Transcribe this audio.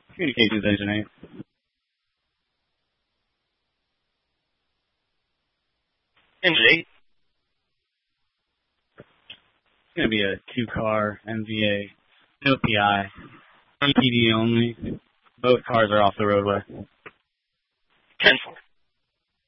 Communications engineer. Engine 8. It's going to be a 2-car MVA, no PI, EPD only. Both cars are off the roadway.